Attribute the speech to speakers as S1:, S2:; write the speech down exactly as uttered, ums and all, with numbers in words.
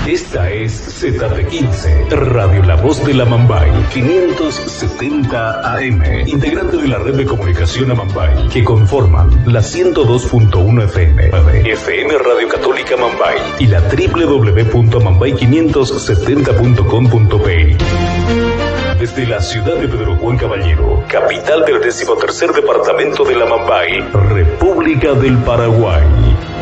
S1: Esta es Z T quince, Radio La Voz de la Amambay, quinientos setenta A M, integrante de la red de comunicación Amambay, que conforman la ciento dos punto uno F M, F M Radio Católica Amambay y la doble u doble u doble u punto amambay quinientos setenta punto com punto pe. Desde la ciudad de Pedro Juan Caballero, capital del decimotercer departamento de la Amambay, República del Paraguay.